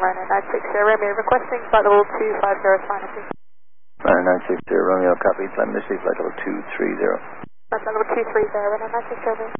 Liner 960 Romeo, requesting flight level 250 final, please. Liner 960 Romeo, copy, telemetry, flight level 230. Flight level 230, Romeo 960 Romeo.